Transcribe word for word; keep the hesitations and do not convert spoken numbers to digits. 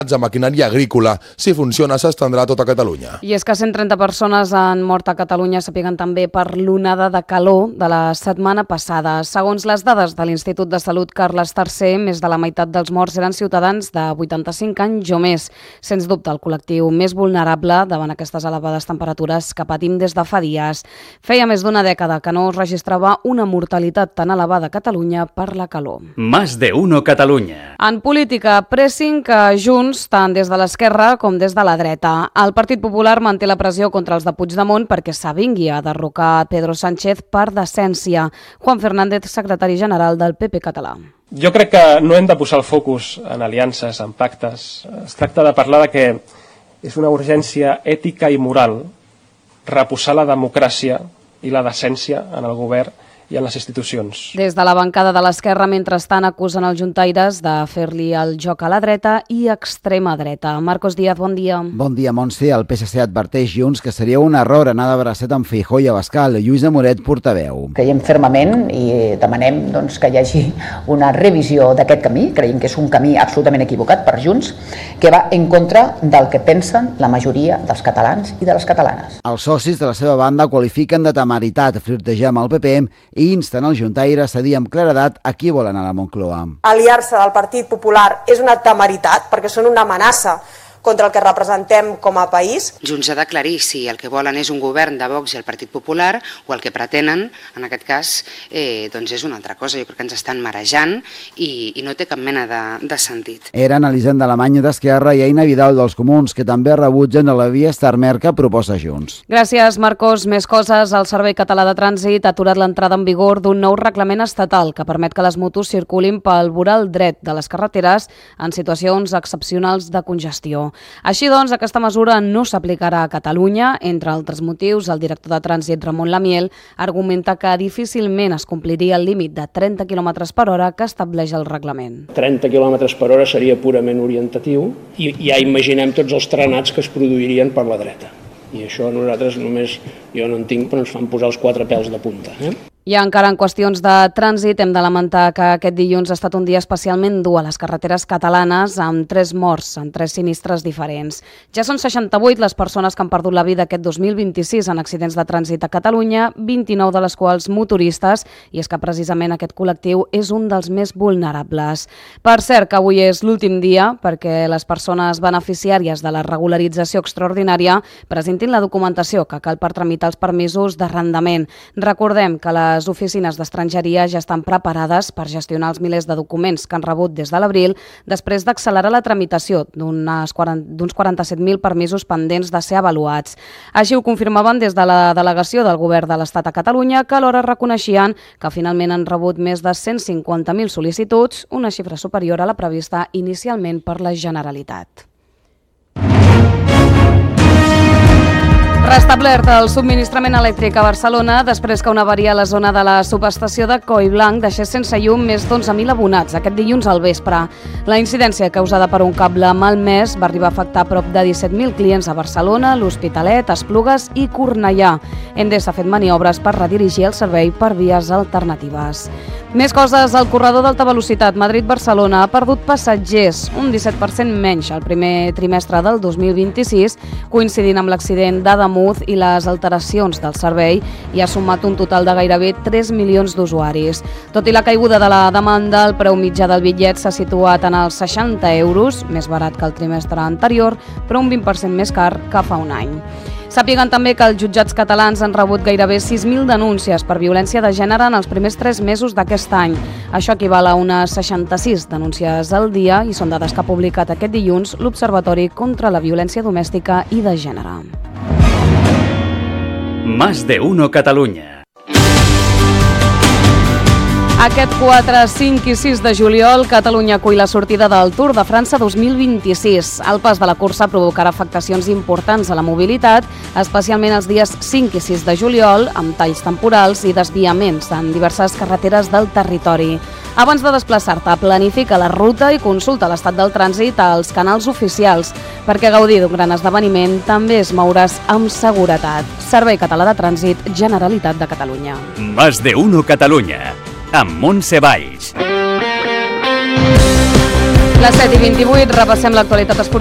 de maquinària agrícola. Si funciona, s'estendrà a tota Catalunya. I és que cent trenta persones han mort a Catalunya, sapiguen també per l'onada de calor de la setmana passada. Segons les dades de l'Institut de Salut Carles tercer, més de la meitat dels morts eren ciutadans de vuitanta-cinc anys o més. Sens dubte, el col·lectiu més vulnerable davant aquestes elevades temperatures que patim des de fa dies. Feia més d'una dècada que no es registrava una mortalitat tan elevada a Catalunya per la calor. Más de uno Catalunya. En política, pressing que Junts tant des de l'esquerra com des de la dreta. El Partit Popular manté la pressió contra els de Puigdemont perquè s'avingui a derrocar Pedro Sánchez per decència. Juan Fernández, secretari general del P P català. Jo crec que no hem de posar el focus en aliances, en pactes. Es tracta de parlar de que és una urgència ètica i moral reposar la democràcia i la decència en el govern i en les institucions. Des de la bancada de l'esquerra, mentrestant, acusen els juntaires de fer-li el joc a la dreta i extrema dreta. Marcos Díaz, bon dia. Bon dia, Montse. El P S C adverteix Junts que seria un error anar de bracet amb Feijóo i Abascal. Lluís Amoret, portaveu. Creiem fermament i demanem doncs, que hi hagi una revisió d'aquest camí. Creiem que és un camí absolutament equivocat per Junts, que va en contra del que pensen la majoria dels catalans i de les catalanes. Els socis de la seva banda qualifiquen de temeritat flirtejar amb el P P i insten els juntaires a dir amb claredat a qui volen anar a la Moncloa. Aliar-se del Partit Popular és una temeritat perquè són una amenaça contra el que representem com a país. Junts ha d'aclarir si el que volen és un govern de Vox i el Partit Popular o el que pretenen, en aquest cas, eh, doncs és una altra cosa. Jo crec que ens estan marejant i, i no té cap mena de, de sentit. Eren Elisenda Alemanya d'Esquerra i Eina Vidal dels Comuns, que també rebutgen a la via Starmer que proposa Junts. Gràcies, Marcos. Més coses. El Servei Català de Trànsit ha aturat l'entrada en vigor d'un nou reglament estatal que permet que les motos circulin pel voral dret de les carreteres en situacions excepcionals de congestió. Així doncs, aquesta mesura no s'aplicarà a Catalunya. Entre altres motius, el director de Trànsit, Ramon Lamiel, argumenta que difícilment es compliria el límit de trenta quilòmetres per hora que estableix el reglament. trenta quilòmetres per hora seria purament orientatiu i ja imaginem tots els trenats que es produirien per la dreta. I això nosaltres només, jo no en tinc, però ens fan posar els quatre pèls de punta. Eh? I encara en qüestions de trànsit hem de lamentar que aquest dilluns ha estat un dia especialment dur a les carreteres catalanes amb tres morts en tres sinistres diferents. Ja són seixanta-vuit les persones que han perdut la vida aquest dos mil vint-i-sis en accidents de trànsit a Catalunya, vint-i-nou de les quals motoristes, i és que precisament aquest col·lectiu és un dels més vulnerables. Per cert, que avui és l'últim dia perquè les persones beneficiàries de la regularització extraordinària presentin la documentació que cal per tramitar els permisos d'arrendament. Recordem que la Les oficines d'estrangeria ja estan preparades per gestionar els milers de documents que han rebut des de l'abril després d'accelerar la tramitació d'uns quaranta-set mil permisos pendents de ser avaluats. Així ho confirmaven des de la delegació del Govern de l'Estat a Catalunya, que alhora reconeixien que finalment han rebut més de cent cinquanta mil sol·licituds, una xifra superior a la prevista inicialment per la Generalitat. Restablert el subministrament elèctric a Barcelona després que una avaria a la zona de la subestació de Collblanc deixés sense llum més d'onze mil abonats aquest dilluns al vespre. La incidència causada per un cable malmès va arribar a afectar prop de disset mil clients a Barcelona, l'Hospitalet, Esplugues i Cornellà. Endesa ha fet maniobres per redirigir el servei per vies alternatives. Més coses, el corredor d'alta velocitat Madrid-Barcelona ha perdut passatgers, un disset per cent menys al primer trimestre del dos mil vint-i-sis, coincidint amb l'accident d'Ademuz i les alteracions del servei, i ha sumat un total de gairebé tres milions d'usuaris. Tot i la caiguda de la demanda, el preu mitjà del bitllet s'ha situat en els seixanta euros, més barat que el trimestre anterior, però un vint per cent més car que fa un any. Sàpiguen també que els jutjats catalans han rebut gairebé sis mil denúncies per violència de gènere en els primers tres mesos d'aquest any. Això equival a unes seixanta-sis denúncies al dia i són dades que ha publicat aquest dilluns l'Observatori contra la Violència Domèstica i de Gènere. Más de uno Catalunya. Aquest quatre, cinc i sis de juliol, Catalunya acull la sortida del Tour de França dos mil vint-i-sis. El pas de la cursa provocarà afectacions importants a la mobilitat, especialment els dies cinc i sis de juliol, amb talls temporals i desviaments en diverses carreteres del territori. Abans de desplaçar-te, planifica la ruta i consulta l'estat del trànsit als canals oficials, perquè gaudir d'un gran esdeveniment també es mouràs amb seguretat. Servei Català de Trànsit, Generalitat de Catalunya. Más de uno Catalunya, amb Montse Valls. Les set i vint-i-vuit repassem l'actualitat esportiva.